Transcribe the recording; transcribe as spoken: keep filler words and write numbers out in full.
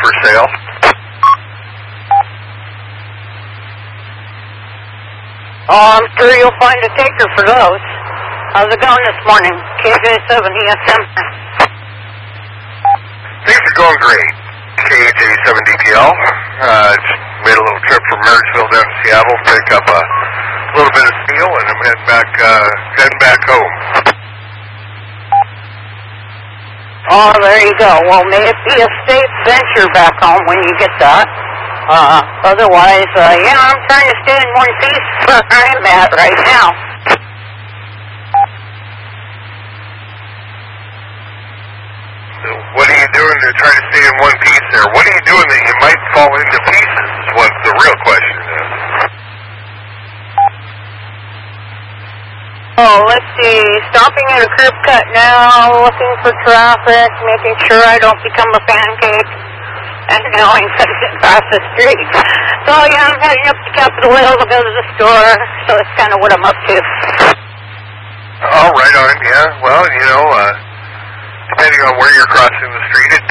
for sale. Oh, I'm sure you'll find a taker for those. How's it going this morning? K J seven E S M. Things are going great. K J seven D P L. Uh, just made a little trip from Marysville down to Seattle, pick up a little bit of steel, and I'm heading back, uh, heading back home. Oh, there you go. Well, may it be a safe venture back home when you get that. Uh, otherwise, uh, yeah, I'm trying to stay in one piece where I'm at right now. So what are you doing to try to stay in one piece there? What are you doing that you might fall into pieces is what the real question is. Oh, let's see. Stopping at a curb cut now, looking for traffic, making sure I don't become a pancake, and knowing that I can cross the street. So, yeah, I'm heading up to Capitol Hill to go to the store, so that's kind of what I'm up to. Oh, right on, yeah. Well, you know, uh, depending on where you're crossing the street, it